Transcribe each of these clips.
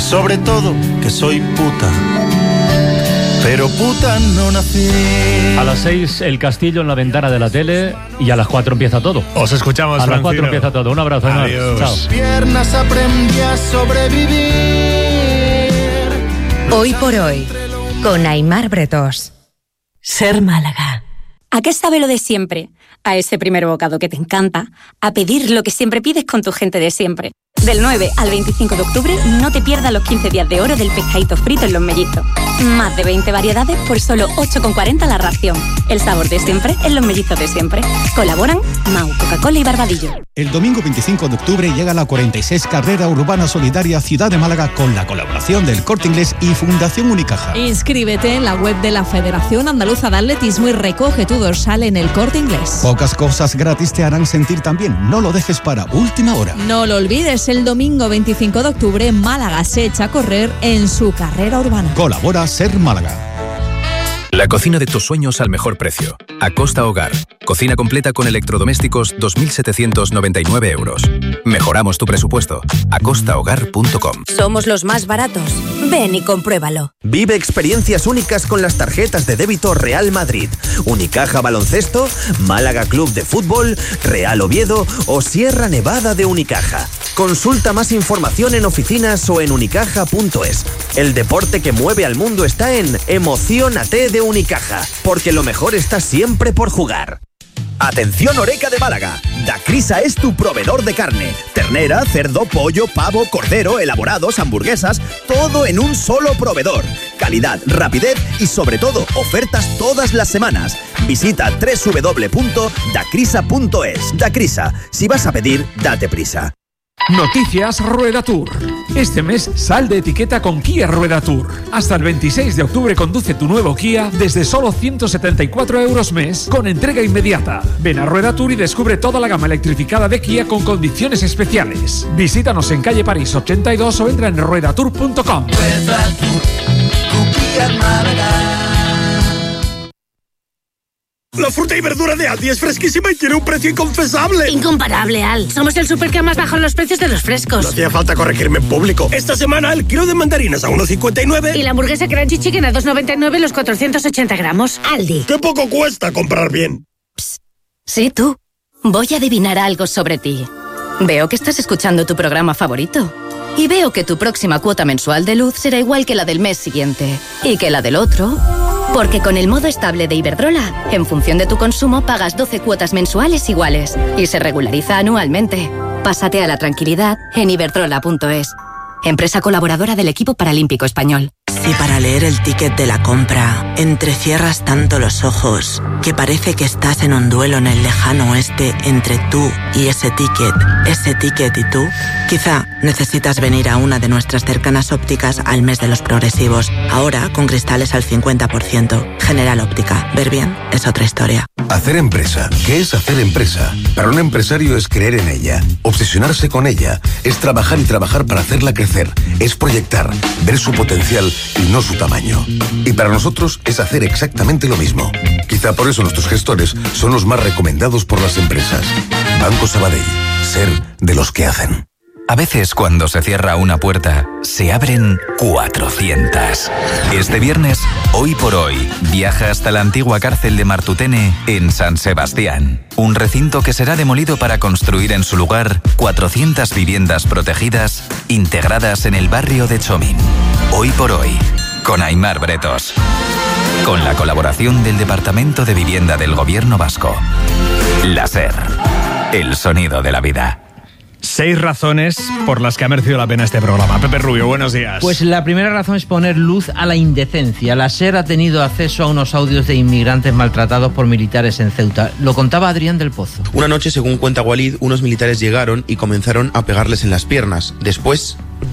sobre todo que soy puta. Pero puta no nací. A las 6 el castillo en la ventana de la tele y a las 4 empieza todo. Os escuchamos, a las 4 empieza todo. Un abrazo. Adiós. Chao. Piernas aprendí a sobrevivir. Hoy por hoy, con Aimar Bretos. Ser Málaga. ¿A qué sabe lo de siempre? A ese primer bocado que te encanta, a pedir lo que siempre pides con tu gente de siempre. Del 9 al 25 de octubre no te pierdas los 15 días de oro del pescadito frito en Los Mellizos. Más de 20 variedades por solo 8,40 la ración. El sabor de siempre en Los Mellizos de siempre. Colaboran Mau, Coca-Cola y Barbadillo. El domingo 25 de octubre llega la 46 Carrera Urbana Solidaria Ciudad de Málaga con la colaboración del Corte Inglés y Fundación Unicaja. Inscríbete en la web de la Federación Andaluza de Atletismo y recoge tu dorsal en el Corte Inglés. Pocas cosas gratis te harán sentir tan bien. No lo dejes para última hora. No lo olvides, el domingo 25 de octubre Málaga se echa a correr en su carrera urbana. Colabora Ser Málaga. La cocina de tus sueños al mejor precio. Acosta Hogar. Cocina completa con electrodomésticos 2.799 euros. Mejoramos tu presupuesto. acostahogar.com. Somos los más baratos. Ven y compruébalo. Vive experiencias únicas con las tarjetas de débito Real Madrid, Unicaja Baloncesto, Málaga Club de Fútbol, Real Oviedo o Sierra Nevada de Unicaja. Consulta más información en oficinas o en unicaja.es. El deporte que mueve al mundo está en Emociónate de Unicaja, porque lo mejor está siempre por jugar. Atención Oreca de Málaga, Dacrisa es tu proveedor de carne, ternera, cerdo, pollo, pavo, cordero, elaborados, hamburguesas, todo en un solo proveedor. Calidad, rapidez y sobre todo ofertas todas las semanas. Visita www.dacrisa.es. Dacrisa, si vas a pedir, date prisa. Noticias Rueda Tour. Este mes sal de etiqueta con Kia Rueda Tour. Hasta el 26 de octubre conduce tu nuevo Kia desde solo 174 euros mes con entrega inmediata. Ven a Rueda Tour y descubre toda la gama electrificada de Kia con condiciones especiales. Visítanos en calle París 82 o entra en ruedatour.com. Rueda Tour, tu Kia Málaga. La fruta y verdura de Aldi es fresquísima y tiene un precio inconfesable. Incomparable, Al. Somos el súper que más baja los precios de los frescos. No hacía falta corregirme en público. Esta semana el kilo de mandarinas a 1,59. Y la hamburguesa Crunchy Chicken a 2,99 los 480 gramos. Aldi. ¡Qué poco cuesta comprar bien! Psst. Sí, tú. Voy a adivinar algo sobre ti. Veo que estás escuchando tu programa favorito. Y veo que tu próxima cuota mensual de luz será igual que la del mes siguiente. Y que la del otro... Porque con el modo estable de Iberdrola, en función de tu consumo pagas 12 cuotas mensuales iguales y se regulariza anualmente. Pásate a la tranquilidad en iberdrola.es. Empresa colaboradora del equipo paralímpico español. Si para leer el ticket de la compra entrecierras tanto los ojos que parece que estás en un duelo en el lejano oeste entre tú y ese ticket y tú, quizá necesitas venir a una de nuestras cercanas ópticas al mes de los progresivos. Ahora con cristales al 50%. General Óptica. Ver bien es otra historia. Hacer empresa. ¿Qué es hacer empresa? Para un empresario es creer en ella, obsesionarse con ella, es trabajar y trabajar para hacerla crecer, es proyectar, ver su potencial y no su tamaño. Y para nosotros es hacer exactamente lo mismo. Quizá por eso nuestros gestores son los más recomendados por las empresas. Banco Sabadell. Ser de los que hacen. A veces cuando se cierra una puerta, se abren 400. Este viernes, Hoy por Hoy, viaja hasta la antigua cárcel de Martutene en San Sebastián. Un recinto que será demolido para construir en su lugar 400 viviendas protegidas integradas en el barrio de Chomín. Hoy por Hoy, con Aimar Bretos. Con la colaboración del Departamento de Vivienda del Gobierno Vasco. La SER, el sonido de la vida. 6 razones por las que ha merecido la pena este programa. Pepe Rubio, buenos días. Pues la primera razón es poner luz a la indecencia. La SER ha tenido acceso a unos audios de inmigrantes maltratados por militares en Ceuta. Lo contaba Adrián del Pozo. Una noche, según cuenta Walid, unos militares llegaron y comenzaron a pegarles en las piernas. Después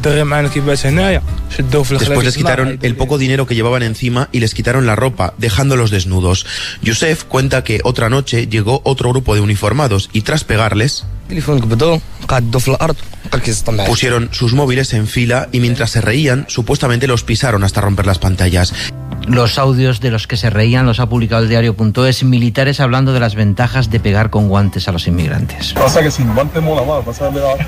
les quitaron el poco dinero que llevaban encima y les quitaron la ropa, dejándolos desnudos. Youssef cuenta que otra noche llegó otro grupo de uniformados y tras pegarles pusieron sus móviles en fila y mientras se reían, supuestamente los pisaron hasta romper las pantallas. Los audios de los que se reían los ha publicado el diario.es, militares hablando de las ventajas de pegar con guantes a los inmigrantes. Pasa que sin guantes mola más, pasa de pegar.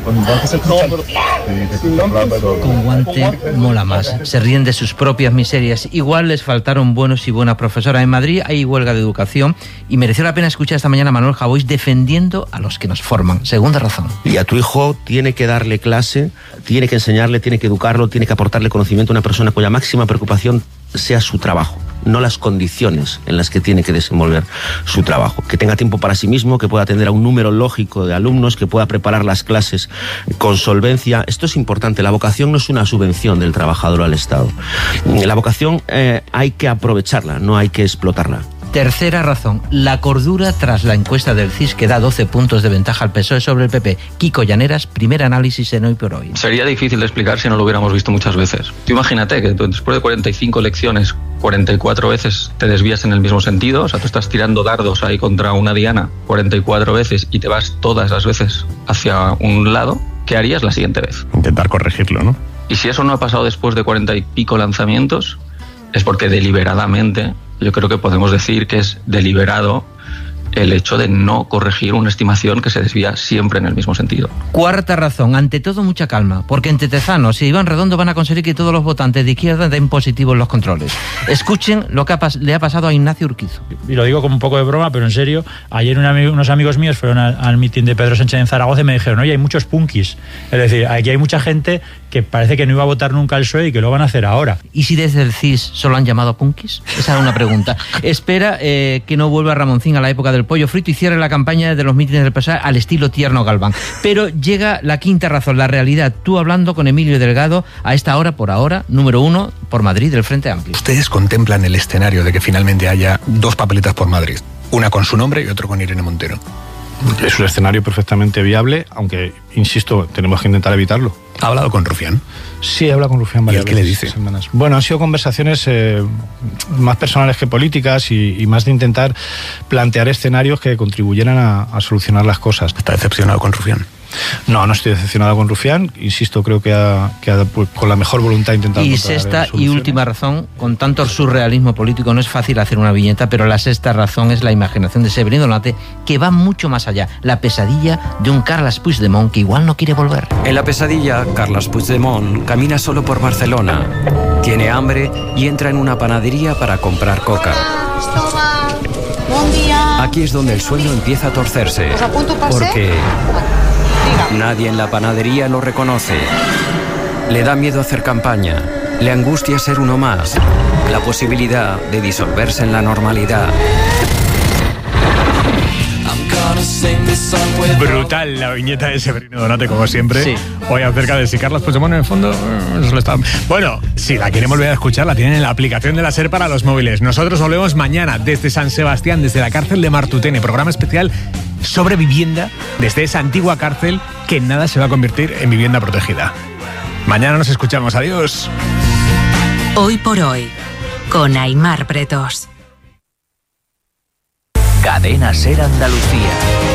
Con guante mola más. Se ríen de sus propias miserias. Igual les faltaron buenos y buenas profesoras. En Madrid hay huelga de educación y mereció la pena escuchar esta mañana a Manuel Javois defendiendo a los que nos forman. Segunda razón. Y a tu hijo tiene que darle clase, tiene que enseñarle, tiene que educarlo, tiene que aportarle conocimiento a una persona cuya máxima preocupación sea su trabajo, no las condiciones en las que tiene que desenvolver su trabajo. Que tenga tiempo para sí mismo, que pueda atender a un número lógico de alumnos, que pueda preparar las clases con solvencia. Esto es importante. La vocación no es una subvención del trabajador al Estado. La vocación hay que aprovecharla, no hay que explotarla. Tercera razón, la cordura tras la encuesta del CIS que da 12 puntos de ventaja al PSOE sobre el PP. Kiko Llaneras, primer análisis en Hoy por Hoy. Sería difícil de explicar si no lo hubiéramos visto muchas veces. Tú imagínate que después de 45 elecciones, 44 veces te desvías en el mismo sentido, o sea, tú estás tirando dardos ahí contra una diana 44 veces y te vas todas las veces hacia un lado. ¿Qué harías la siguiente vez? Intentar corregirlo, ¿no? Y si eso no ha pasado después de 40 y pico lanzamientos, es porque deliberadamente, yo creo que podemos decir que es deliberado el hecho de no corregir una estimación que se desvía siempre en el mismo sentido. Cuarta razón, ante todo mucha calma, porque entre Tezanos y Iván Redondo van a conseguir que todos los votantes de izquierda den positivo en los controles. Escuchen lo que le ha pasado a Ignacio Urquizo. Y lo digo como un poco de broma, pero en serio, ayer unos amigos míos fueron al mitin de Pedro Sánchez en Zaragoza y me dijeron, oye, hay muchos punkis. Es decir, aquí hay mucha gente que parece que no iba a votar nunca al PSOE y que lo van a hacer ahora. ¿Y si desde el CIS solo han llamado punkis? Esa es una pregunta. Espera que no vuelva Ramoncín a la época del pollo frito y cierre la campaña de los mítines del PSOE al estilo Tierno Galván. Pero llega la quinta razón, la realidad. Tú hablando con Emilio Delgado a esta hora, por ahora, número 1 por Madrid del Frente Amplio. Ustedes contemplan el escenario de que finalmente haya dos papeletas por Madrid, una con su nombre y otra con Irene Montero. Es un escenario perfectamente viable, aunque, insisto, tenemos que intentar evitarlo. ¿Ha hablado con Rufián? Sí, he hablado con Rufián varias veces. ¿Y qué le dice? Semanas. Bueno, han sido conversaciones más personales que políticas y más de intentar plantear escenarios que contribuyeran a solucionar las cosas. ¿Está decepcionado con Rufián? No, no estoy decepcionado con Rufián. Insisto, creo que ha pues, con la mejor voluntad intentado. Y sexta y última razón, con tanto surrealismo político no es fácil hacer una viñeta, pero la sexta razón es la imaginación de Severino Donate, que va mucho más allá. La pesadilla de un Carles Puigdemont que igual no quiere volver. En la pesadilla, Carles Puigdemont camina solo por Barcelona. Tiene hambre y entra en una panadería para comprar coca. Aquí es donde el sueño empieza a torcerse. Porque nadie en la panadería lo reconoce. Le da miedo hacer campaña. Le angustia ser uno más. La posibilidad de disolverse en la normalidad. Brutal la viñeta de Severino Donate, como siempre. Sí. Hoy acerca de si Carles Puigdemont en el fondo solo está... Bueno, si la quieren volver a escuchar, la tienen en la aplicación de la SER para los móviles. Nosotros volvemos mañana desde San Sebastián, desde la cárcel de Martutene. Programa especial sobre vivienda desde esa antigua cárcel que en nada se va a convertir en vivienda protegida. Mañana nos escuchamos. Adiós. Hoy por hoy, con Aimar Bretos. Cadena SER Andalucía.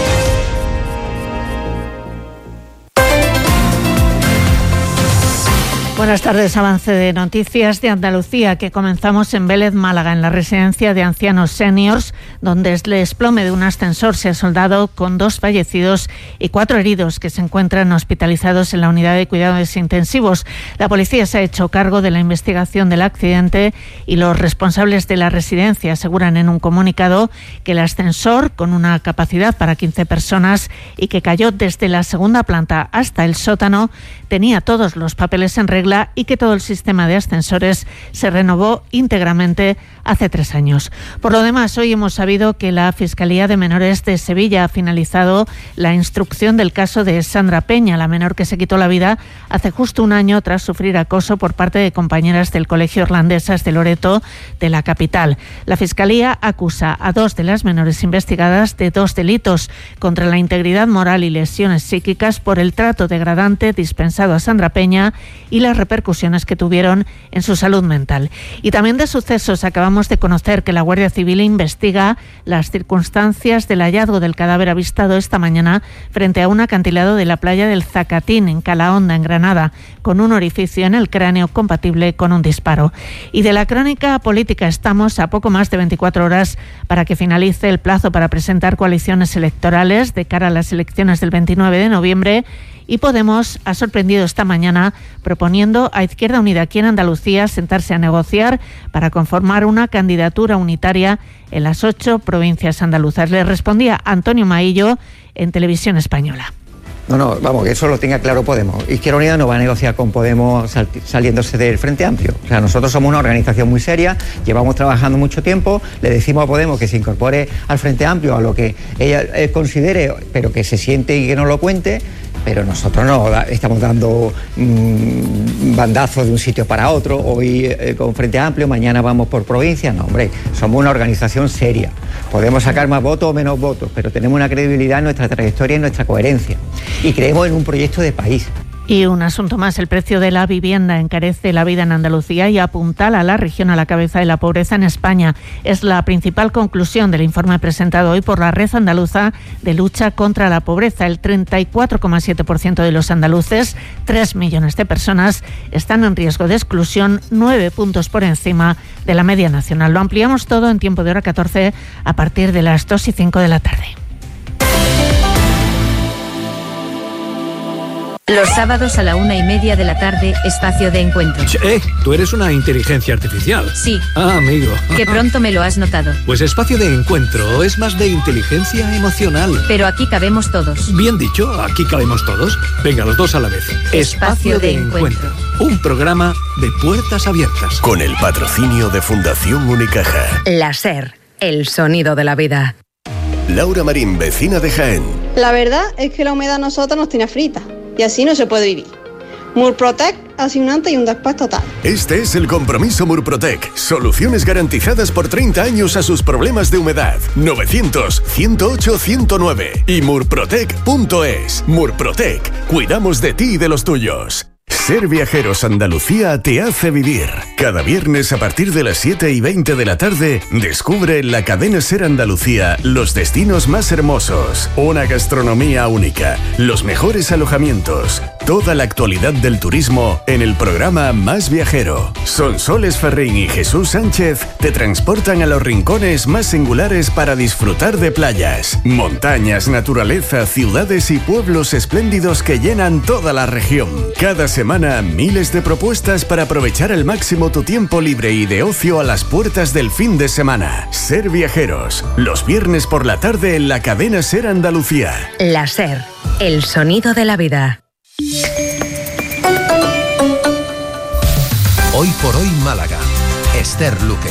Buenas tardes, avance de noticias de Andalucía que comenzamos en Vélez, Málaga, en la residencia de ancianos seniors, donde el desplome de un ascensor se ha soldado con 2 fallecidos y 4 heridos que se encuentran hospitalizados en la unidad de cuidados intensivos. La policía se ha hecho cargo de la investigación del accidente y los responsables de la residencia aseguran en un comunicado que el ascensor, con una capacidad para 15 personas y que cayó desde la segunda planta hasta el sótano, tenía todos los papeles en regla y que todo el sistema de ascensores se renovó íntegramente hace 3 años. Por lo demás, hoy hemos sabido que la Fiscalía de Menores de Sevilla ha finalizado la instrucción del caso de Sandra Peña, la menor que se quitó la vida hace justo 1 año tras sufrir acoso por parte de compañeras del Colegio Irlandesas de Loreto, de la capital. La Fiscalía acusa a 2 de las menores investigadas de 2 delitos contra la integridad moral y lesiones psíquicas por el trato degradante dispensado a Sandra Peña y las repercusiones que tuvieron en su salud mental. Y también de sucesos acabamos de conocer que la Guardia Civil investiga las circunstancias del hallazgo del cadáver avistado esta mañana frente a un acantilado de la playa del Zacatín, en Calahonda, en Granada, con un orificio en el cráneo compatible con un disparo. Y de la crónica política estamos a poco más de 24 horas para que finalice el plazo para presentar coaliciones electorales de cara a las elecciones del 29 de noviembre Y Podemos ha sorprendido esta mañana proponiendo a Izquierda Unida aquí en Andalucía sentarse a negociar para conformar una candidatura unitaria en las 8 provincias andaluzas. Le respondía Antonio Maillo en Televisión Española. No, vamos, que eso lo tenga claro Podemos. Izquierda Unida no va a negociar con Podemos saliéndose del Frente Amplio. O sea, nosotros somos una organización muy seria, llevamos trabajando mucho tiempo, le decimos a Podemos que se incorpore al Frente Amplio, a lo que ella considere, pero que se siente y que no lo cuente, pero nosotros no estamos dando bandazos de un sitio para otro, hoy con Frente Amplio, mañana vamos por provincias. No, hombre, somos una organización seria. Podemos sacar más votos o menos votos, pero tenemos una credibilidad en nuestra trayectoria y en nuestra coherencia. Y creemos en un proyecto de país. Y un asunto más, el precio de la vivienda encarece la vida en Andalucía y apuntala a la región a la cabeza de la pobreza en España. Es la principal conclusión del informe presentado hoy por la Red Andaluza de Lucha contra la Pobreza. El 34,7% de los andaluces, 3 millones de personas, están en riesgo de exclusión, 9 puntos por encima de la media nacional. Lo ampliamos todo en tiempo de hora 14 a partir de las 2:05 de la tarde. Los sábados a la 1:30 de la tarde, espacio de encuentro. Tú eres una inteligencia artificial. Sí. Amigo. Que pronto me lo has notado. Pues espacio de encuentro es más de inteligencia emocional. Pero aquí cabemos todos. Bien dicho, aquí cabemos todos. Venga, los dos a la vez. Espacio de encuentro. Un programa de puertas abiertas. Con el patrocinio de Fundación Unicaja. La SER, el sonido de la vida. Laura Marín, vecina de Jaén. La verdad es que la humedad a nosotros nos tiene frita. Y así no se puede vivir. Murprotec hace un antes y un después total. Este es el compromiso Murprotec. Soluciones garantizadas por 30 años a sus problemas de humedad. 900-108-109 y murprotec.es. Murprotec. Cuidamos de ti y de los tuyos. Ser Viajeros Andalucía te hace vivir. Cada viernes a partir de las 7:20 de la tarde, descubre en la cadena Ser Andalucía los destinos más hermosos, una gastronomía única, los mejores alojamientos, toda la actualidad del turismo en el programa Más Viajero. Sonsoles Ferrín y Jesús Sánchez te transportan a los rincones más singulares para disfrutar de playas, montañas, naturaleza, ciudades y pueblos espléndidos que llenan toda la región. Cada semana miles de propuestas para aprovechar al máximo tu tiempo libre y de ocio a las puertas del fin de semana. Ser Viajeros, los viernes por la tarde en la cadena Ser Andalucía. La SER, el sonido de la vida. Hoy por hoy Málaga. Esther Luque.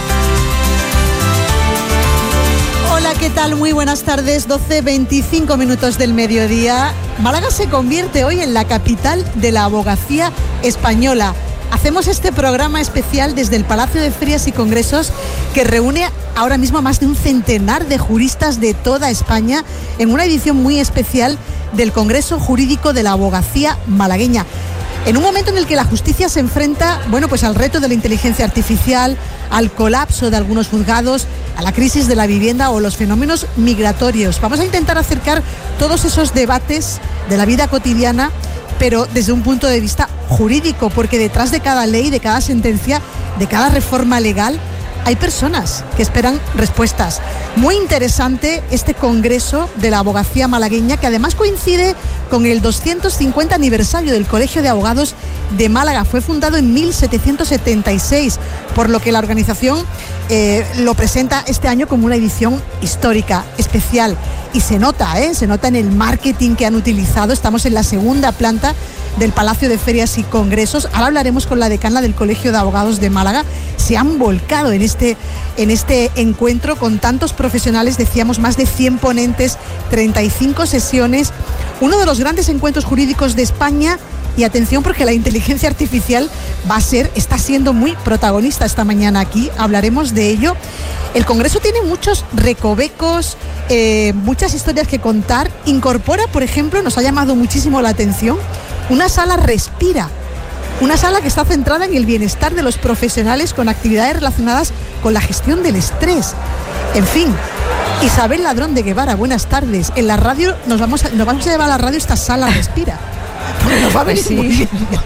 Hola, ¿qué tal? Muy buenas tardes, 12:25 minutos del mediodía. Málaga se convierte hoy en la capital de la abogacía española. Hacemos este programa especial desde el Palacio de Ferias y Congresos, que reúne ahora mismo a más de un centenar de juristas de toda España en una edición muy especial del Congreso Jurídico de la Abogacía Malagueña. En un momento en el que la justicia se enfrenta, pues al reto de la inteligencia artificial, al colapso de algunos juzgados, a la crisis de la vivienda o los fenómenos migratorios. Vamos a intentar acercar todos esos debates de la vida cotidiana, pero desde un punto de vista jurídico, porque detrás de cada ley, de cada sentencia, de cada reforma legal, hay personas que esperan respuestas. Muy interesante este Congreso de la Abogacía Malagueña, que además coincide con el 250 aniversario del Colegio de Abogados de Málaga. Fue fundado en 1776, por lo que la organización lo presenta este año como una edición histórica, especial. Y se nota en el marketing que han utilizado. Estamos en la segunda planta del Palacio de Ferias y Congresos. Ahora hablaremos con la decana del Colegio de Abogados de Málaga. Se han volcado en este encuentro con tantos profesionales, decíamos, más de 100 ponentes, 35 sesiones, uno de los grandes encuentros jurídicos de España. Y atención, porque la inteligencia artificial está siendo muy protagonista esta mañana aquí. Hablaremos de ello. El Congreso tiene muchos recovecos, muchas historias que contar. Incorpora, por ejemplo, nos ha llamado muchísimo la atención, una sala Respira. Una sala que está centrada en el bienestar de los profesionales con actividades relacionadas con la gestión del estrés. En fin, Isabel Ladrón de Guevara, buenas tardes. En la radio nos vamos a llevar a la radio esta sala Respira. Porque nos va a venir muy bien.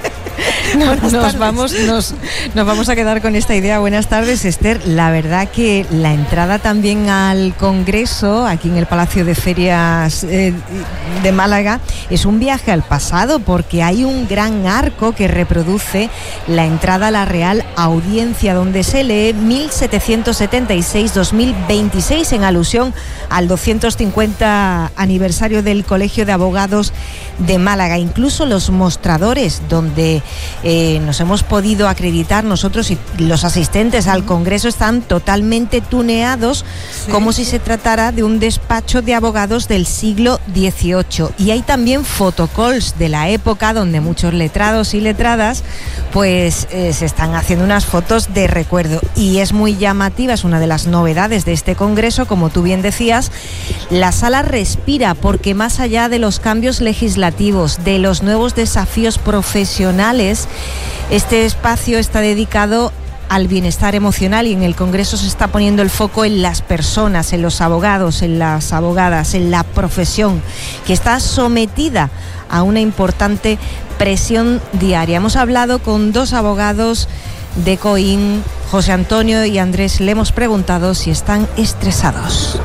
Nos vamos a quedar con esta idea. Buenas tardes, Esther. La verdad que la entrada también al Congreso, aquí en el Palacio de Ferias de Málaga, es un viaje al pasado, porque hay un gran arco que reproduce la entrada a la Real Audiencia, donde se lee 1776-2026, en alusión al 250 aniversario del Colegio de Abogados de Málaga. Incluso los mostradores donde nos hemos podido acreditar nosotros y los asistentes al Congreso están totalmente tuneados, como si se tratara de un despacho de abogados del siglo XVIII. Y hay también photocalls de la época, donde muchos letrados y letradas pues se están haciendo unas fotos de recuerdo. Y es muy llamativa, es una de las novedades de este Congreso, como tú bien decías. La sala respira, porque más allá de los cambios legislativos, de los nuevos desafíos profesionales, este espacio está dedicado al bienestar emocional, y en el Congreso se está poniendo el foco en las personas, en los abogados, en las abogadas, en la profesión, que está sometida a una importante presión diaria. Hemos hablado con dos abogados de Coín, José Antonio y Andrés. Le hemos preguntado si están estresados.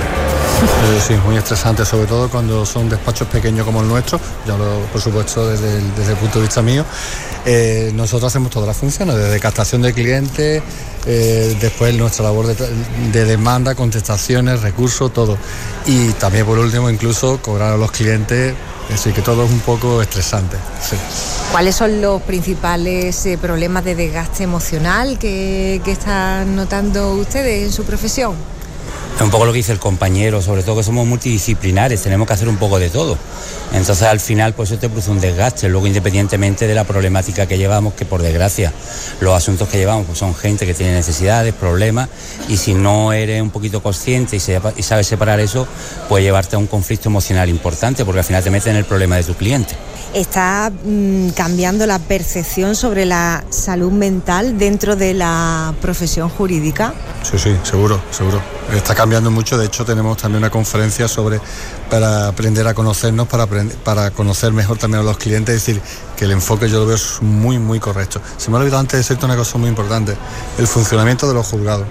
Sí, muy estresante, sobre todo cuando son despachos pequeños como el nuestro. Yo por supuesto, desde el punto de vista mío, nosotros hacemos todas las funciones, desde captación de clientes, después nuestra labor de demanda, contestaciones, recursos, todo. Y también, por último, incluso cobrar a los clientes, así que todo es un poco estresante. Sí. ¿Cuáles son los principales problemas de desgaste emocional que están notando ustedes en su profesión? Es un poco lo que dice el compañero, sobre todo que somos multidisciplinares, tenemos que hacer un poco de todo. Entonces al final pues eso te produce un desgaste, luego independientemente de la problemática que llevamos, que por desgracia los asuntos que llevamos pues son gente que tiene necesidades, problemas, y si no eres un poquito consciente y sabes separar eso, puede llevarte a un conflicto emocional importante, porque al final te metes en el problema de tu cliente. ¿Está cambiando la percepción sobre la salud mental dentro de la profesión jurídica? Sí, seguro. Está cambiando mucho. De hecho, tenemos también una conferencia para aprender a conocernos, para conocer mejor también a los clientes. Es decir, que el enfoque yo lo veo muy, muy correcto. Se me ha olvidado antes decirte una cosa muy importante. El funcionamiento de los juzgados.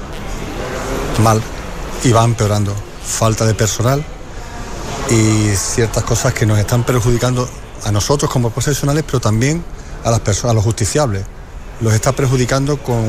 Mal. Y va empeorando. Falta de personal y ciertas cosas que nos están perjudicando a nosotros como profesionales, pero también a las personas, a los justiciables. Los está perjudicando con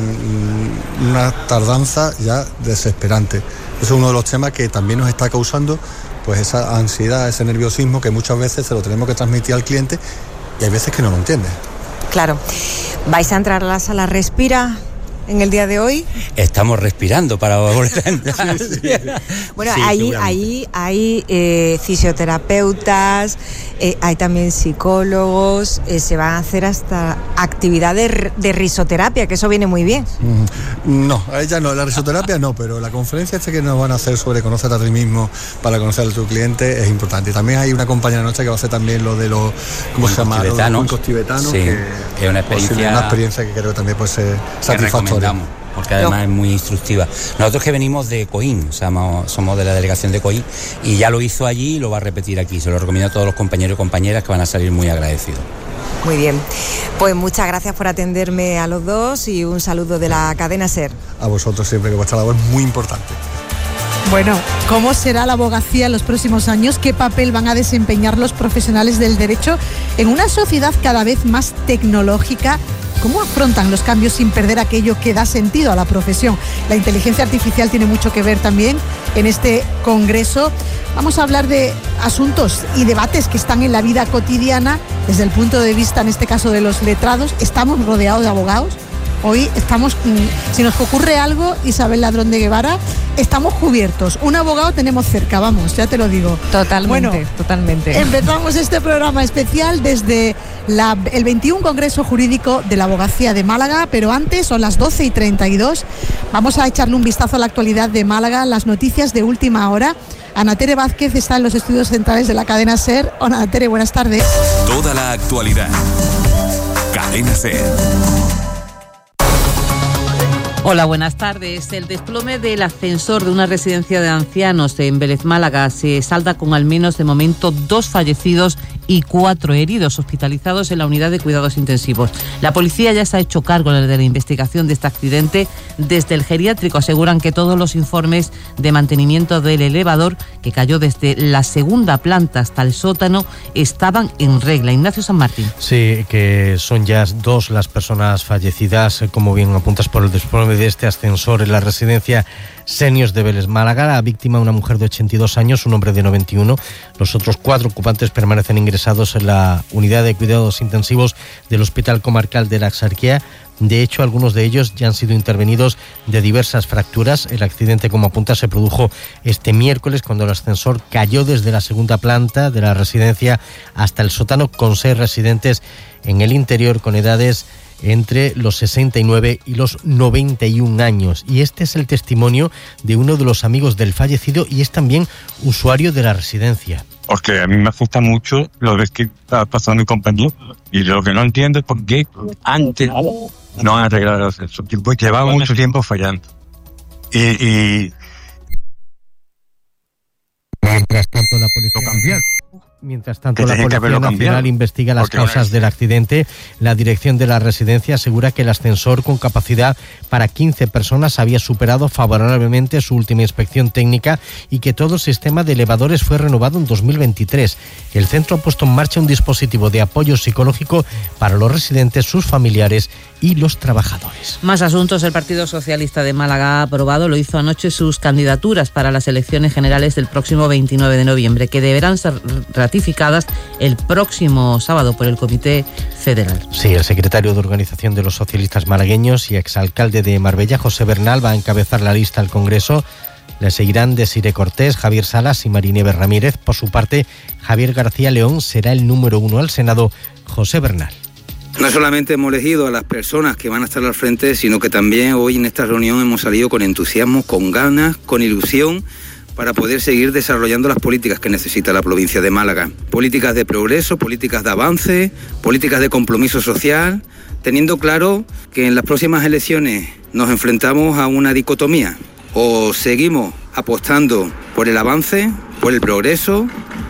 una tardanza ya desesperante. Eso es uno de los temas que también nos está causando pues esa ansiedad, ese nerviosismo que muchas veces se lo tenemos que transmitir al cliente y hay veces que no lo entiende. Claro. ¿Vais a entrar a la sala Respira en el día de hoy? Estamos respirando para volver a entrar. Sí. Bueno, sí, ahí hay fisioterapeutas, hay también psicólogos, se van a hacer hasta actividades de risoterapia, que eso viene muy bien. No, a ella no, la risoterapia no, pero la conferencia que nos van a hacer sobre conocer a ti mismo para conocer a tu cliente es importante. Y también hay una compañera nuestra que va a hacer también lo de los, ¿cómo se llama? Los cuencos tibetanos, sí, que es una experiencia que creo que también puede ser satisfactoria. Porque además es muy instructiva. Nosotros que venimos de Coín, o sea, somos de la delegación de Coín, y ya lo hizo allí y lo va a repetir aquí. Se lo recomiendo a todos los compañeros y compañeras, que van a salir muy agradecidos. Muy bien, pues muchas gracias por atenderme a los dos y un saludo de la cadena SER. A vosotros siempre, que vuestra labor es muy importante. Bueno, ¿cómo será la abogacía en los próximos años? ¿Qué papel van a desempeñar los profesionales del derecho en una sociedad cada vez más tecnológica? ¿Cómo afrontan los cambios sin perder aquello que da sentido a la profesión? La inteligencia artificial tiene mucho que ver también en este congreso. Vamos a hablar de asuntos y debates que están en la vida cotidiana desde el punto de vista, en este caso, de los letrados. Estamos rodeados de abogados. Hoy estamos, si nos ocurre algo, Isabel Ladrón de Guevara, estamos cubiertos. Un abogado tenemos cerca, vamos, ya te lo digo. Totalmente. Empezamos este programa especial desde el 21 Congreso Jurídico de la Abogacía de Málaga, pero antes son las 12:32. Vamos a echarle un vistazo a la actualidad de Málaga, las noticias de última hora. Ana Tere Vázquez está en los estudios centrales de la cadena SER. Hola, Ana Tere, buenas tardes. Toda la actualidad. Cadena SER. Hola, buenas tardes. El desplome del ascensor de una residencia de ancianos en Vélez Málaga se salda con al menos de momento 2 fallecidos y 4 heridos hospitalizados en la unidad de cuidados intensivos. La policía ya se ha hecho cargo de la investigación de este accidente. Desde el geriátrico aseguran que todos los informes de mantenimiento del elevador, que cayó desde la segunda planta hasta el sótano, estaban en regla. Ignacio San Martín. Sí, que son ya 2 las personas fallecidas, como bien apuntas, por el desplome de este ascensor en la residencia Seniors de Vélez, Málaga. La víctima, una mujer de 82 años, un hombre de 91. Los otros 4 ocupantes permanecen ingresados en la unidad de cuidados intensivos del Hospital Comarcal de la Axarquía. De hecho, algunos de ellos ya han sido intervenidos de diversas fracturas. El accidente, como apunta, se produjo este miércoles cuando el ascensor cayó desde la segunda planta de la residencia hasta el sótano, con 6 residentes en el interior con edades entre los 69 y los 91 años. Y este es el testimonio de uno de los amigos del fallecido y es también usuario de la residencia. Porque a mí me asusta mucho lo que está pasando mi compañero, y lo que no entiendo es por qué antes no han arreglado el ascensor, porque llevaba mucho tiempo fallando. Y mientras tanto la policía Mientras tanto, la Policía Nacional investiga las causas del accidente. La dirección de la residencia asegura que el ascensor, con capacidad para 15 personas, había superado favorablemente su última inspección técnica y que todo el sistema de elevadores fue renovado en 2023. El centro ha puesto en marcha un dispositivo de apoyo psicológico para los residentes, sus familiares y los trabajadores. Más asuntos. El Partido Socialista de Málaga ha aprobado, lo hizo anoche, sus candidaturas para las elecciones generales del próximo 29 de noviembre, que deberán ser ratificadas el próximo sábado por el Comité Federal. Sí, el secretario de Organización de los Socialistas Malagueños y exalcalde de Marbella, José Bernal, va a encabezar la lista al Congreso. Le seguirán Desiré Cortés, Javier Salas y Marinieves Ramírez. Por su parte, Javier García León será el número 1 al Senado. José Bernal. No solamente hemos elegido a las personas que van a estar al frente, sino que también hoy en esta reunión hemos salido con entusiasmo, con ganas, con ilusión, para poder seguir desarrollando las políticas que necesita la provincia de Málaga. Políticas de progreso, políticas de avance, políticas de compromiso social, teniendo claro que en las próximas elecciones nos enfrentamos a una dicotomía. O seguimos apostando por el avance, por el progreso,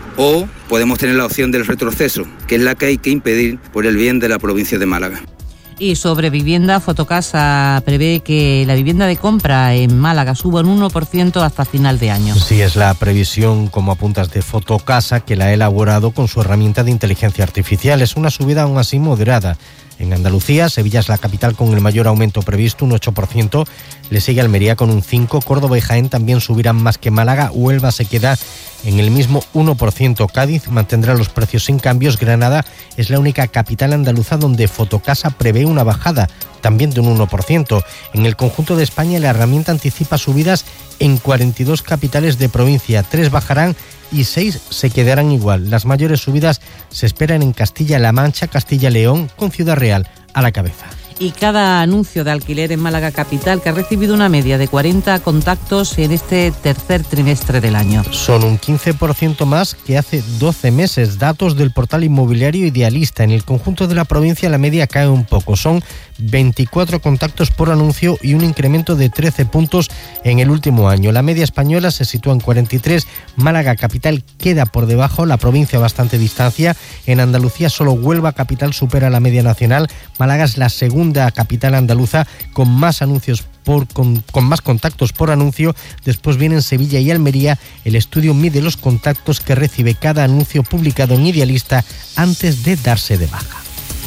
o podemos tener la opción del retroceso, que es la que hay que impedir por el bien de la provincia de Málaga. Y sobre vivienda, Fotocasa prevé que la vivienda de compra en Málaga suba un 1% hasta final de año. Sí, es la previsión, como apuntas, de Fotocasa, que la ha elaborado con su herramienta de inteligencia artificial. Es una subida aún así moderada. En Andalucía, Sevilla es la capital con el mayor aumento previsto, un 8%. Le sigue Almería con un 5%. Córdoba y Jaén también subirán más que Málaga. Huelva se queda en el mismo 1%. Cádiz mantendrá los precios sin cambios. Granada es la única capital andaluza donde Fotocasa prevé una bajada, también de un 1%. En el conjunto de España, la herramienta anticipa subidas en 42 capitales de provincia. 3 bajarán y 6 se quedarán igual. Las mayores subidas se esperan en Castilla-La Mancha, Castilla-León, con Ciudad Real a la cabeza. Y cada anuncio de alquiler en Málaga capital, que ha recibido una media de 40 contactos en este tercer trimestre del año. Son un 15% más que hace 12 meses, datos del portal inmobiliario Idealista. En el conjunto de la provincia la media cae un poco, son 24 contactos por anuncio y un incremento de 13 puntos en el último año. La media española se sitúa en 43, Málaga capital queda por debajo, la provincia a bastante distancia. En Andalucía solo Huelva capital supera la media nacional. Málaga es la segunda capital andaluza con más anuncios con más contactos por anuncio. Después vienen Sevilla y Almería. El estudio mide los contactos que recibe cada anuncio publicado en Idealista antes de darse de baja.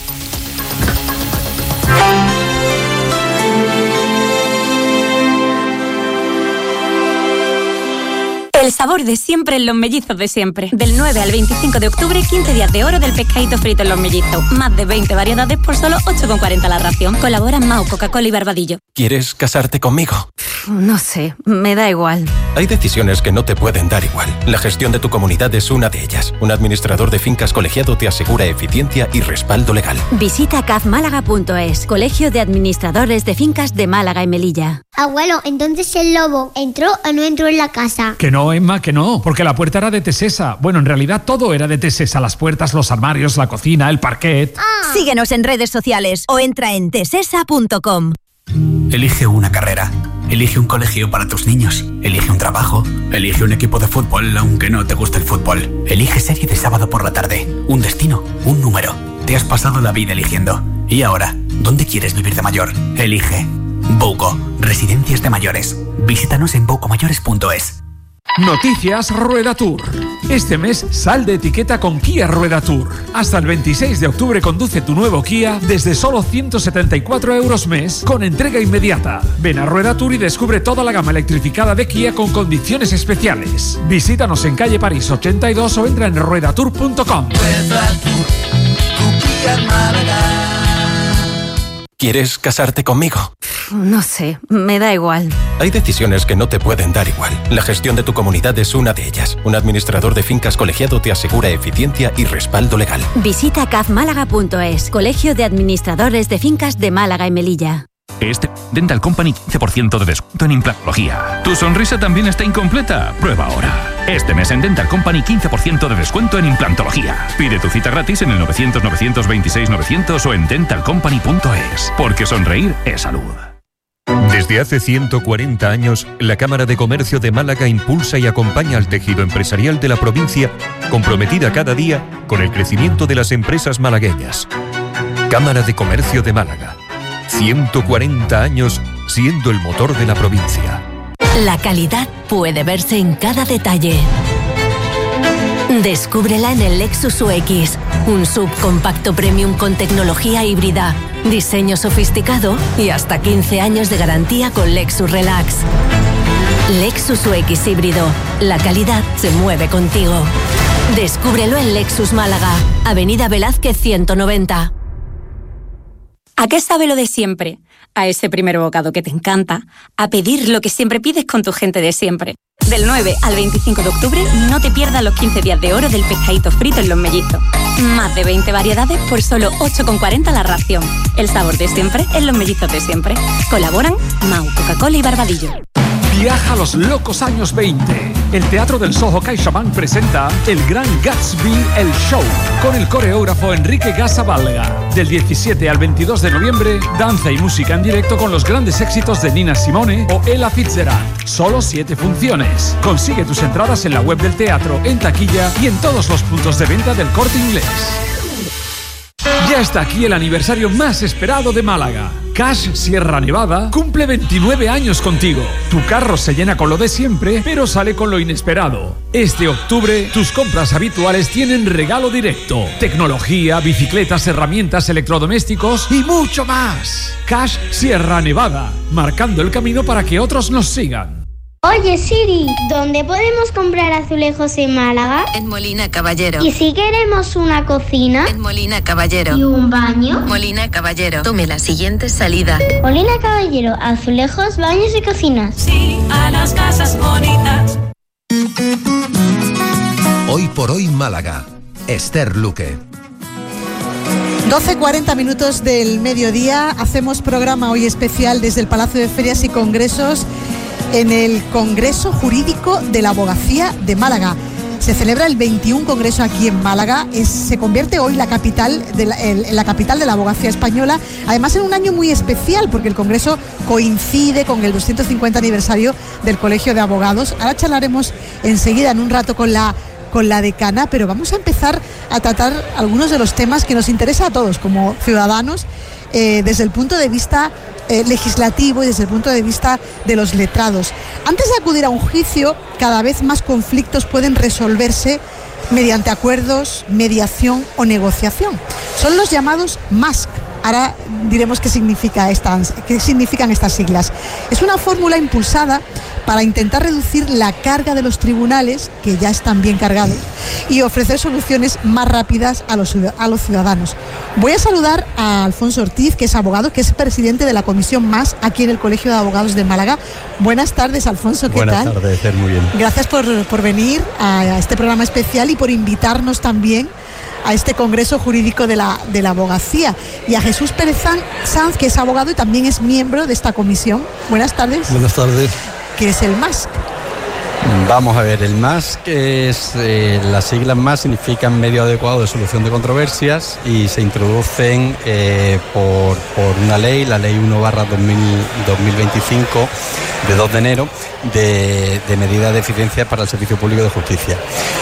El sabor de siempre en Los Mellizos de siempre. Del 9 al 25 de octubre, 15 días de oro del pescadito frito en Los Mellizos. Más de 20 variedades por solo 8,40 la ración. Colaboran Mao, Coca-Cola y Barbadillo. ¿Quieres casarte conmigo? No sé, me da igual. Hay decisiones que no te pueden dar igual. La gestión de tu comunidad es una de ellas. Un administrador de fincas colegiado te asegura eficiencia y respaldo legal. Visita cafmálaga.es, Colegio de Administradores de Fincas de Málaga y Melilla. Abuelo, entonces el lobo ¿entró o no entró en la casa? Que no, Emma, que no, porque la puerta era de Tesesa. Bueno, en realidad todo era de Tesesa. Las puertas, los armarios, la cocina, el parquet. Síguenos en redes sociales o entra en tesesa.com. Elige una carrera. Elige un colegio para tus niños. Elige un trabajo. Elige un equipo de fútbol, aunque no te guste el fútbol. Elige serie de sábado por la tarde. Un destino, un número. Te has pasado la vida eligiendo. ¿Y ahora? ¿Dónde quieres vivir de mayor? Elige. Bouco, residencias de mayores. Visítanos en boucomayores.es. Noticias Rueda Tour. Este mes sal de etiqueta con Kia Rueda Tour. Hasta el 26 de octubre conduce tu nuevo Kia desde solo 174 € mes con entrega inmediata. Ven a Rueda Tour y descubre toda la gama electrificada de Kia con condiciones especiales. Visítanos en calle París 82 o entra en ruedatour.com. Rueda Tour, tu Kia en Málaga. ¿Quieres casarte conmigo? No sé, me da igual. Hay decisiones que no te pueden dar igual. La gestión de tu comunidad es una de ellas. Un administrador de fincas colegiado te asegura eficiencia y respaldo legal. Visita cazmálaga.es, Colegio de Administradores de Fincas de Málaga y Melilla. Este Dental Company 15% de descuento en implantología. ¿Tu sonrisa también está incompleta? Prueba ahora. Este mes en Dental Company 15% de descuento en implantología. Pide tu cita gratis en el 900-926-900 o en dentalcompany.es. Porque sonreír es salud. Desde hace 140 años, la Cámara de Comercio de Málaga impulsa y acompaña al tejido empresarial de la provincia, comprometida cada día con el crecimiento de las empresas malagueñas. Cámara de Comercio de Málaga. 140 años siendo el motor de la provincia. La calidad puede verse en cada detalle. Descúbrela en el Lexus UX, un subcompacto premium con tecnología híbrida, diseño sofisticado y hasta 15 años de garantía con Lexus Relax. Lexus UX híbrido, la calidad se mueve contigo. Descúbrelo en Lexus Málaga, Avenida Velázquez 190. ¿A qué sabe lo de siempre? A ese primer bocado que te encanta, a pedir lo que siempre pides con tu gente de siempre. Del 9 al 25 de octubre no te pierdas los 15 días de oro del pescadito frito en Los Mellizos. Más de 20 variedades por solo 8,40 la ración. El sabor de siempre en Los Mellizos de siempre. Colaboran Mau, Coca-Cola y Barbadillo. Viaja a los locos años 20. El Teatro del Soho CaixaBank presenta El Gran Gatsby, el show, con el coreógrafo Enrique Gasa Valga. Del 17 al 22 de noviembre, danza y música en directo con los grandes éxitos de Nina Simone o Ella Fitzgerald. Solo 7 funciones. Consigue tus entradas en la web del teatro, en taquilla y en todos los puntos de venta del Corte Inglés. Ya está aquí el aniversario más esperado de Málaga. Cash Sierra Nevada cumple 29 años contigo. Tu carro se llena con lo de siempre, pero sale con lo inesperado. Este octubre, tus compras habituales tienen regalo directo. Tecnología, bicicletas, herramientas, electrodomésticos y mucho más. Cash Sierra Nevada, marcando el camino para que otros nos sigan. Oye Siri, ¿dónde podemos comprar azulejos en Málaga? En Molina Caballero. ¿Y si queremos una cocina? En Molina Caballero. ¿Y un baño? Molina Caballero. Tome la siguiente salida. Molina Caballero, azulejos, baños y cocinas. Sí, a las casas bonitas. Hoy por hoy Málaga. Esther Luque. 12:40 minutos del mediodía. Hacemos programa hoy especial desde el Palacio de Ferias y Congresos en el Congreso Jurídico de la Abogacía de Málaga. Se celebra el 21 Congreso aquí en Málaga. Se convierte hoy la capital en la capital de la abogacía española, además en un año muy especial porque el Congreso coincide con el 250 aniversario del Colegio de Abogados. Ahora charlaremos enseguida en un rato con la decana, pero vamos a empezar a tratar algunos de los temas que nos interesa a todos como ciudadanos desde el punto de vista legislativo y desde el punto de vista de los letrados. Antes de acudir a un juicio, cada vez más conflictos pueden resolverse mediante acuerdos, mediación o negociación. Son los llamados MASC. Ahora diremos qué significan estas siglas. Es una fórmula impulsada para intentar reducir la carga de los tribunales, que ya están bien cargados, y ofrecer soluciones más rápidas a los ciudadanos. Voy a saludar a Alfonso Ortiz, que es abogado, que es presidente de la Comisión MASC aquí en el Colegio de Abogados de Málaga. Buenas tardes, Alfonso, ¿qué tal? Buenas tardes, Esther, muy bien. Gracias por venir a este programa especial y por invitarnos también a este Congreso Jurídico de la Abogacía. Y a Jesús Pérez Sanz, que es abogado y también es miembro de esta comisión. Buenas tardes. Buenas tardes. ¿Qué es el MASC? Vamos a ver, el MAS, que es las siglas MAS significan medio adecuado de solución de controversias, y se introducen por una ley, la ley 1/2025 de 2 de enero de medidas de eficiencia para el servicio público de justicia.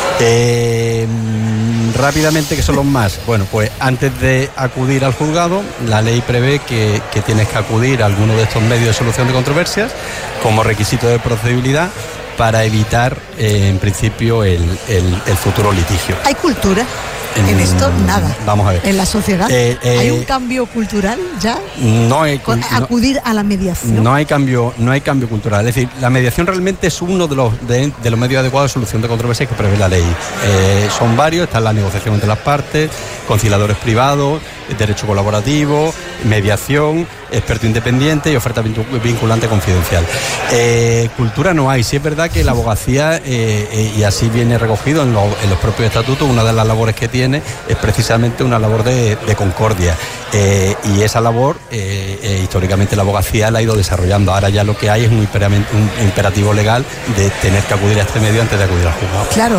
Rápidamente, ¿qué son los MAS? Bueno, pues antes de acudir al juzgado, la ley prevé que tienes que acudir a alguno de estos medios de solución de controversias como requisito de procedibilidad para evitar, en principio, el futuro litigio. ¿Hay cultura en esto? Nada. Vamos a ver. ¿En la sociedad hay un cambio cultural ya? No hay acudir a la mediación. No hay cambio cultural. Es decir, la mediación realmente es uno de los medios adecuados de solución de controversias que prevé la ley. Son varios, está la negociación entre las partes, conciliadores privados, derecho colaborativo, mediación, experto independiente y oferta vinculante confidencial. Cultura no hay. Sí es verdad que la abogacía, y así viene recogido en los propios estatutos, una de las labores que tiene es precisamente una labor de concordia. Y esa labor, históricamente la abogacía la ha ido desarrollando. Ahora ya lo que hay es un imperativo legal de tener que acudir a este medio antes de acudir al juzgado. Claro.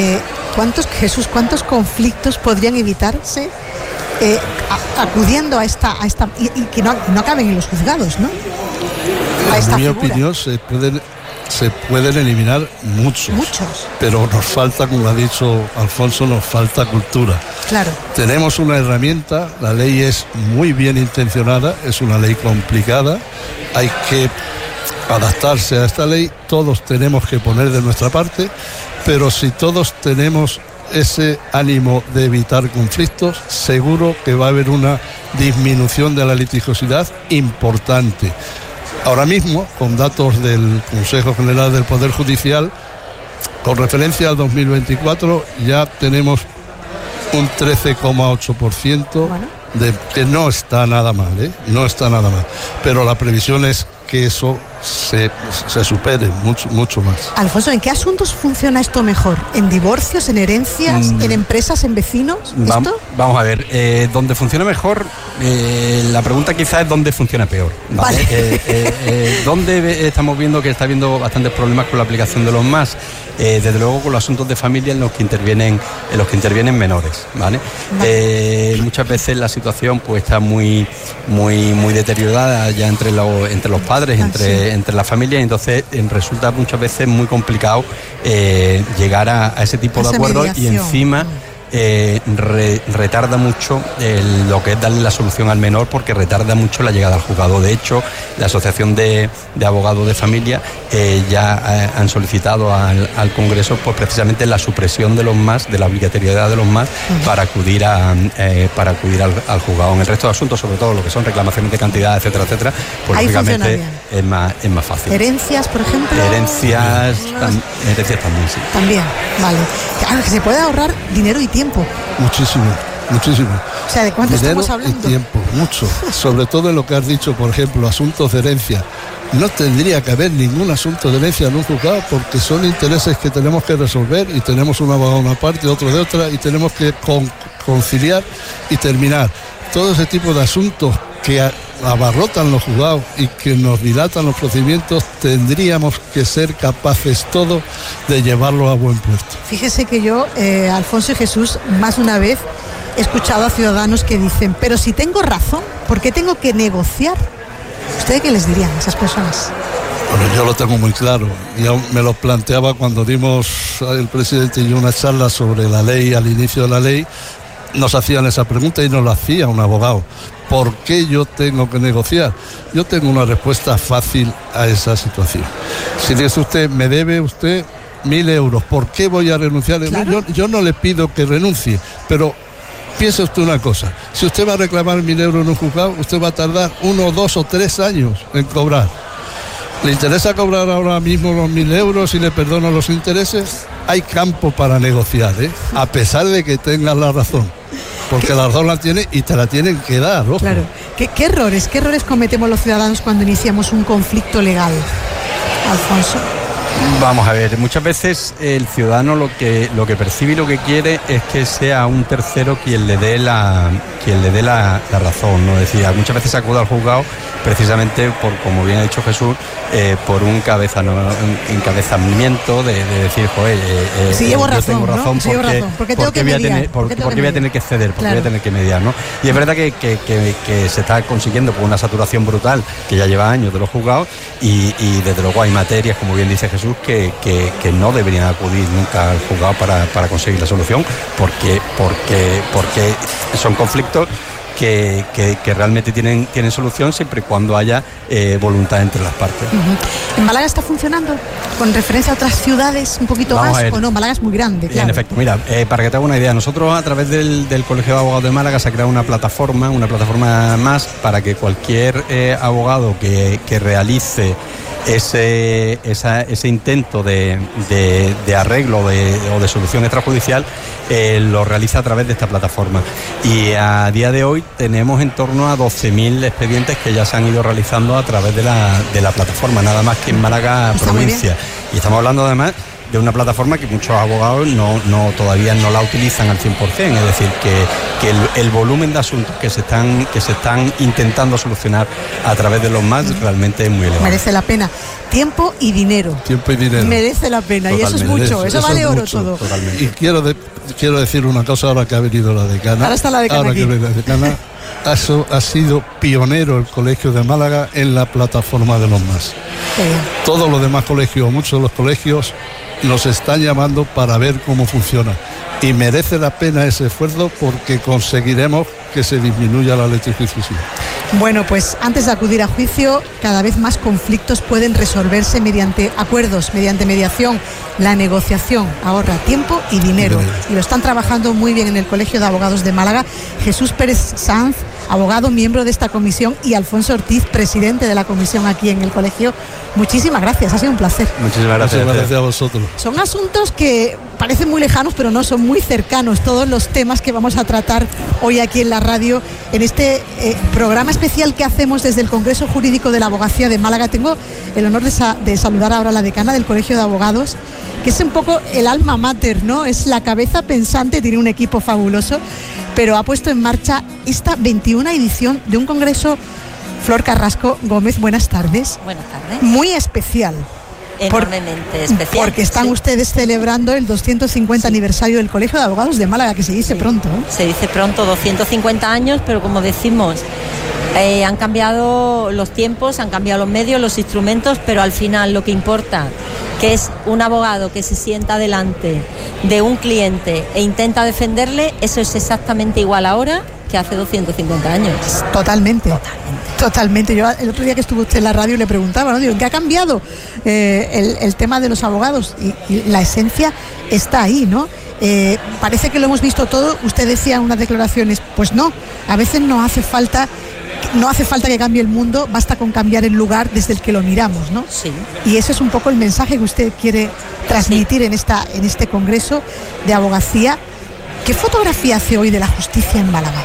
¿Cuántos conflictos podrían evitarse acudiendo a esta y que no acaben en los juzgados, ¿no? En mi opinión se pueden eliminar muchos, pero nos falta, como ha dicho Alfonso, nos falta cultura. Claro. Tenemos una herramienta, la ley es muy bien intencionada, es una ley complicada, hay que adaptarse a esta ley, todos tenemos que poner de nuestra parte, pero si todos tenemos ese ánimo de evitar conflictos, seguro que va a haber una disminución de la litigiosidad importante. Ahora mismo, con datos del Consejo General del Poder Judicial, con referencia al 2024, ya tenemos un 13,8%, que no está nada mal, no está nada mal. Pero la previsión es que eso se supere mucho más. Alfonso, ¿en qué asuntos funciona esto mejor? ¿En divorcios, en herencias, en empresas, en vecinos? Vamos a ver, ¿dónde funciona mejor? La pregunta quizás es ¿dónde funciona peor? ¿Vale? ¿Dónde estamos viendo que está habiendo bastantes problemas con la aplicación de los MAS? Desde luego con los asuntos de familia en los que intervienen menores, ¿vale? Muchas veces la situación pues está muy deteriorada ya entre los padres, entre la familia, y entonces resulta muchas veces muy complicado llegar a ese tipo de acuerdos, y encima retarda mucho lo que es darle la solución al menor, porque retarda mucho la llegada al juzgado. De hecho, la Asociación de Abogados de Familia ya han solicitado al Congreso pues precisamente la supresión de los MAS, de la obligatoriedad de los MAS, para acudir al juzgado. En el resto de asuntos, sobre todo lo que son reclamaciones de cantidad, etcétera, pues lógicamente es más fácil. ¿Herencias, por ejemplo? Herencias también, sí. También, vale. Claro, que se puede ahorrar dinero y tiempo. Muchísimo. O sea, ¿de cuánto dinero estamos hablando? Y tiempo, mucho. Sobre todo en lo que has dicho, por ejemplo, asuntos de herencia. No tendría que haber ningún asunto de herencia en un juzgado, porque son intereses que tenemos que resolver, y tenemos un abogado de una parte, otro de otra, y tenemos que conciliar y terminar. Todo ese tipo de asuntos que abarrotan los juzgados y que nos dilatan los procedimientos, tendríamos que ser capaces todos de llevarlo a buen puerto. Fíjese que yo, Alfonso y Jesús, más de una vez he escuchado a ciudadanos que dicen, pero si tengo razón, ¿por qué tengo que negociar? ¿Ustedes qué les dirían a esas personas? Bueno, yo lo tengo muy claro. Yo me lo planteaba cuando dimos el presidente y yo una charla sobre la ley, al inicio de la ley, nos hacían esa pregunta y nos la hacía un abogado. ¿Por qué yo tengo que negociar? Yo tengo una respuesta fácil a esa situación. Si dice usted, me debe usted 1.000 euros, ¿por qué voy a renunciar? Claro. Yo no le pido que renuncie, pero piense usted una cosa. Si usted va a reclamar 1.000 euros en un juzgado, usted va a tardar 1, 2 o 3 años en cobrar. ¿Le interesa cobrar ahora mismo los 1.000 euros y le perdono los intereses? Hay campo para negociar, a pesar de que tengas la razón. Porque la razón la tiene y te la tienen que dar, ojo. Claro. ¿Qué errores cometemos los ciudadanos cuando iniciamos un conflicto legal, Alfonso? Vamos a ver, muchas veces el ciudadano lo que percibe y lo que quiere es que sea un tercero quien le dé la razón, ¿no? Es decir, muchas veces acude al juzgado precisamente por, como bien ha dicho Jesús, por un encabezamiento de decir, joder, llevo yo razón, tengo razón, ¿no? porque voy a tener que ceder, porque voy a tener que mediar, ¿no? Y es verdad que se está consiguiendo por una saturación brutal que ya lleva años de los juzgados y desde luego hay materias, como bien dice Jesús, que no deberían acudir nunca al juzgado para conseguir la solución, porque son conflictos que realmente tienen solución siempre y cuando haya voluntad entre las partes. ¿En Málaga está funcionando? Con referencia a otras ciudades un poquito más, ¿o no? Málaga es muy grande, claro. En efecto, mira, para que te haga una idea, nosotros a través del Colegio de Abogados de Málaga se ha creado una plataforma más para que cualquier abogado que realice ese intento de arreglo o de solución extrajudicial lo realiza a través de esta plataforma, y a día de hoy tenemos en torno a 12.000 expedientes que ya se han ido realizando a través de la plataforma, nada más que en Málaga provincia, y estamos hablando además de una plataforma que muchos abogados todavía no la utilizan al 100%, es decir, que el volumen de asuntos que se están intentando solucionar a través de los MAS realmente es muy elevado. Merece la pena. Tiempo y dinero. Merece la pena. Totalmente. Y eso es mucho, eso vale oro todo. Totalmente. Y quiero decir una cosa ahora que ha venido la decana. Ahora está la decana aquí. Que la decana ha sido pionero el Colegio de Málaga en la plataforma de los MAS. Todos los demás colegios, muchos de los colegios, nos están llamando para ver cómo funciona. Y merece la pena ese esfuerzo porque conseguiremos que se disminuya la litigiosidad. Bueno, pues antes de acudir a juicio, cada vez más conflictos pueden resolverse mediante acuerdos, mediante mediación. La negociación ahorra tiempo y dinero. Y lo están trabajando muy bien en el Colegio de Abogados de Málaga. Jesús Pérez Sanz, abogado, miembro de esta comisión, y Alfonso Ortiz, presidente de la comisión aquí en el colegio. Muchísimas gracias, ha sido un placer. Muchísimas gracias. Muchas gracias a vosotros. Son asuntos que parecen muy lejanos, pero no, son muy cercanos. Todos los temas que vamos a tratar hoy aquí en la radio, en este programa especial que hacemos desde el Congreso Jurídico de la Abogacía de Málaga. Tengo el honor de saludar ahora a la decana del Colegio de Abogados, que es un poco el alma mater, ¿no? Es la cabeza pensante, tiene un equipo fabuloso, pero ha puesto en marcha esta 21ª edición de un congreso. Flor Carrasco Gómez, buenas tardes. Buenas tardes. Muy especial. Enormemente especial. Porque están ustedes celebrando el 250 aniversario del Colegio de Abogados de Málaga, que se dice pronto, ¿eh? Se dice pronto, 250 años, pero como decimos, han cambiado los tiempos, han cambiado los medios, los instrumentos, pero al final lo que importa, que es un abogado que se sienta delante de un cliente e intenta defenderle, eso es exactamente igual ahora que hace 250 años. Totalmente. Yo el otro día que estuvo usted en la radio le preguntaba, ¿no? Digo, ¿qué ha cambiado el tema de los abogados? Y la esencia está ahí, ¿no? Parece que lo hemos visto todo. Usted decía en unas declaraciones, pues no, a veces no hace falta que cambie el mundo, basta con cambiar el lugar desde el que lo miramos, ¿no? Sí. Y ese es un poco el mensaje que usted quiere transmitir en este congreso de abogacía. ¿Qué fotografía hace hoy de la justicia en Málaga?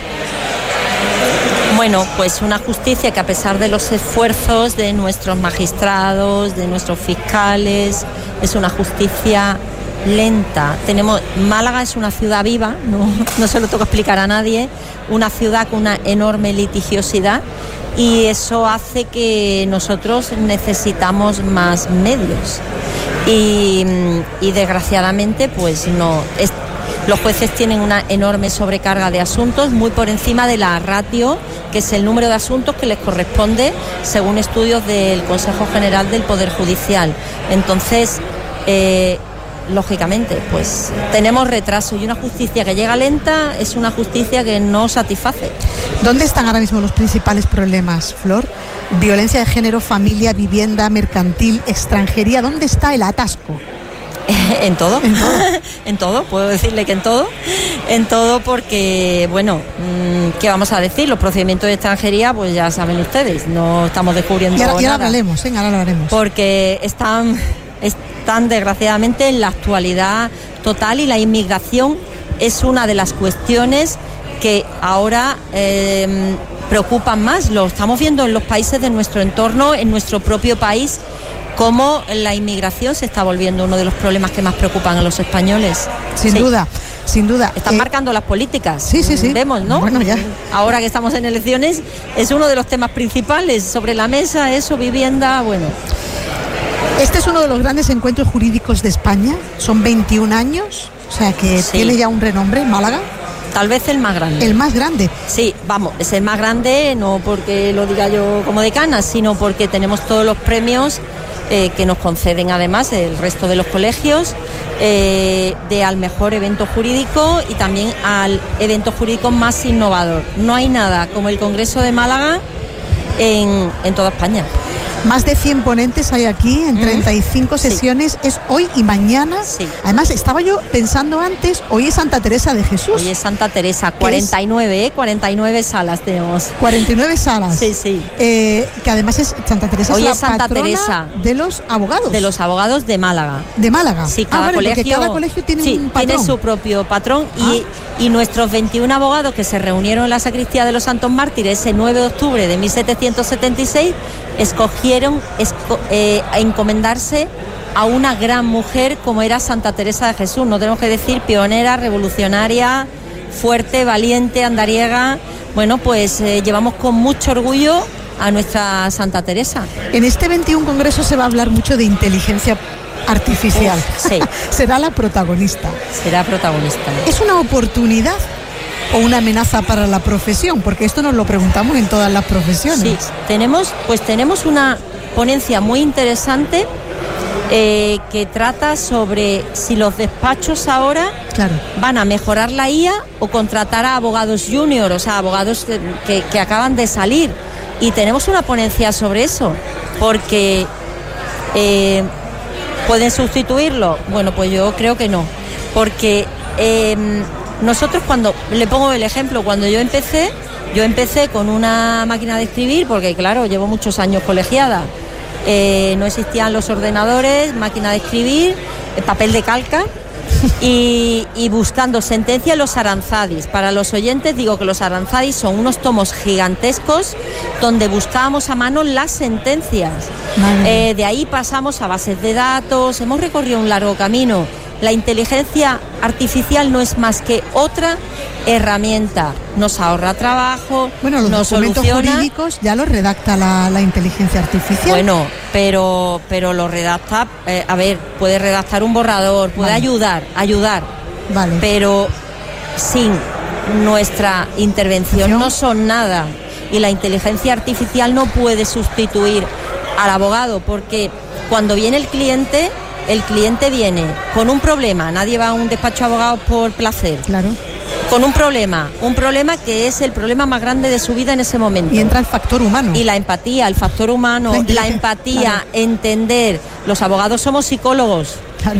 Bueno, pues una justicia que, a pesar de los esfuerzos de nuestros magistrados, de nuestros fiscales, es una justicia lenta. Málaga es una ciudad viva, no se lo tengo que explicar a nadie, una ciudad con una enorme litigiosidad, y eso hace que nosotros necesitamos más medios. Y desgraciadamente, pues no. Los jueces tienen una enorme sobrecarga de asuntos, muy por encima de la ratio, que es el número de asuntos que les corresponde según estudios del Consejo General del Poder Judicial. Entonces, lógicamente, pues tenemos retraso, y una justicia que llega lenta es una justicia que no satisface. ¿Dónde están ahora mismo los principales problemas, Flor? Violencia de género, familia, vivienda, mercantil, extranjería. ¿Dónde está el atasco? En todo, en todo, puedo decirle que en todo, porque, bueno, ¿qué vamos a decir? Los procedimientos de extranjería, pues ya saben ustedes, no estamos descubriendo nada. Ahora hablaremos. Porque están desgraciadamente en la actualidad total, y la inmigración es una de las cuestiones que ahora preocupan más. Lo estamos viendo en los países de nuestro entorno, en nuestro propio país. cómo la inmigración se está volviendo uno de los problemas que más preocupan a los españoles. Sin duda. Sin duda. Están marcando las políticas. Sí. Vemos, ¿no? Bueno, ya. Ahora que estamos en elecciones, es uno de los temas principales sobre la mesa, eso, vivienda, bueno. Este es uno de los grandes encuentros jurídicos de España. Son 21 años, o sea que tiene ya un renombre, Málaga. Tal vez el más grande. El más grande. Sí, vamos, es el más grande, no porque lo diga yo como decana, sino porque tenemos todos los premios que nos conceden además el resto de los colegios, al mejor evento jurídico y también al evento jurídico más innovador. No hay nada como el Congreso de Málaga en toda España. Más de 100 ponentes hay aquí en 35 sesiones, es hoy y mañana. Sí. Además, estaba yo pensando antes, hoy es Santa Teresa de Jesús. Hoy es Santa Teresa, 49, 49 salas tenemos. 49 salas. Sí. Que además es Santa Teresa, hoy es la es Santa patrona Teresa de los abogados. De los abogados de Málaga. ¿De Málaga? Sí, cada colegio tiene un patrón. Tiene su propio patrón y nuestros 21 abogados que se reunieron en la sacristía de los Santos Mártires el 9 de octubre de 1776 escogieron encomendarse a una gran mujer como era Santa Teresa de Jesús. No tenemos que decir pionera, revolucionaria, fuerte, valiente, andariega. Bueno, pues llevamos con mucho orgullo a nuestra Santa Teresa. En este 21 congreso se va a hablar mucho de inteligencia artificial. Sí. Será la protagonista. Será protagonista. ¿Es una oportunidad o una amenaza para la profesión? Porque esto nos lo preguntamos en todas las profesiones. Sí, tenemos una ponencia muy interesante que trata sobre si los despachos ahora van a mejorar la IA o contratar a abogados junior, o sea, abogados que acaban de salir. Y tenemos una ponencia sobre eso, porque ¿pueden sustituirlo? Bueno, pues yo creo que no, porque nosotros le pongo el ejemplo, cuando yo empecé con una máquina de escribir, porque claro, llevo muchos años colegiada, no existían los ordenadores, máquina de escribir, papel de calca y buscando sentencias los aranzadis. Para los oyentes digo que los aranzadis son unos tomos gigantescos donde buscábamos a mano las sentencias. De ahí pasamos a bases de datos, hemos recorrido un largo camino. La inteligencia artificial no es más que otra herramienta. Nos ahorra trabajo, los nos documentos soluciona. Jurídicos ya los redacta la inteligencia artificial. Bueno, pero lo redacta, puede redactar un borrador, puede ayudar. Vale. Pero sin nuestra intervención no son nada. Y la inteligencia artificial no puede sustituir al abogado, porque cuando viene el cliente viene con un problema. Nadie va a un despacho de abogados por placer. Claro. Con un problema que es el problema más grande de su vida en ese momento. Y entra el factor humano. Y la empatía, el factor humano, la empatía, claro. Entender. Los abogados somos psicólogos. Claro.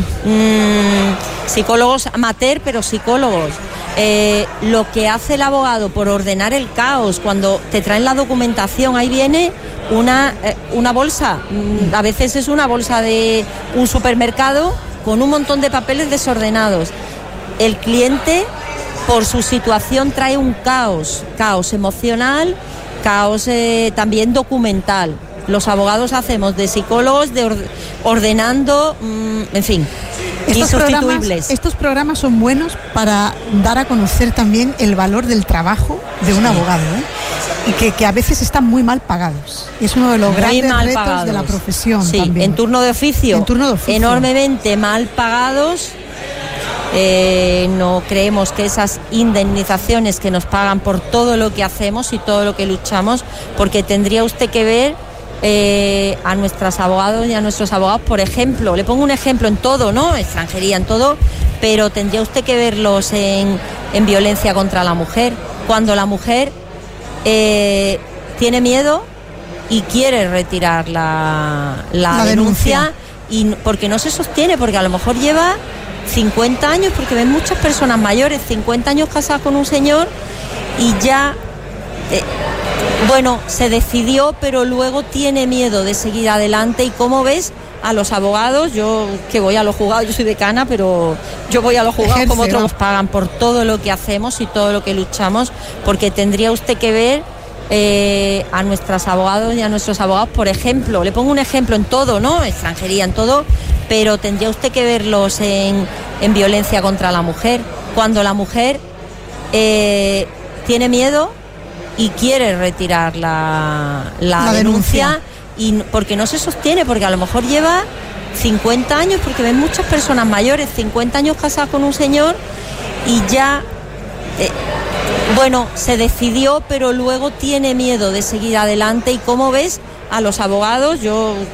Psicólogos amateur, pero psicólogos. Lo que hace el abogado por ordenar el caos, cuando te traen la documentación, ahí viene una bolsa, a veces es una bolsa de un supermercado con un montón de papeles desordenados. El cliente, por su situación, trae un caos emocional, caos también documental. Los abogados hacemos de psicólogos, ordenando, en fin, insustituibles. Estos programas son buenos para dar a conocer también el valor del trabajo de un abogado, y que a veces están muy mal pagados. Es uno de los grandes retos de la profesión. Sí, también. En turno de oficio. Enormemente mal pagados. No creemos que esas indemnizaciones que nos pagan por todo lo que hacemos y todo lo que luchamos, porque tendría usted que ver a nuestros abogados y a nuestros abogados, por ejemplo, le pongo un ejemplo en todo, ¿no? Extranjería, en todo, pero tendría usted que verlos en violencia contra la mujer, cuando la mujer tiene miedo y quiere retirar la denuncia, y porque no se sostiene, porque a lo mejor lleva 50 años, porque ven muchas personas mayores, 50 años casadas con un señor y ya se decidió, pero luego tiene miedo de seguir adelante. Y como ves, a los abogados, yo que voy a los juzgados, yo soy decana, pero yo voy a los juzgados como otros nos pagan por todo lo que hacemos y todo lo que luchamos, porque tendría usted que ver a nuestros abogados y a nuestros abogados, por ejemplo, le pongo un ejemplo en todo, ¿no? Extranjería en todo, pero tendría usted que verlos en violencia contra la mujer, cuando la mujer tiene miedo y quiere retirar la denuncia, y porque no se sostiene, porque a lo mejor lleva 50 años, porque ven muchas personas mayores, 50 años casadas con un señor y ya se decidió, pero luego tiene miedo de seguir adelante. Y como ves a los abogados, yo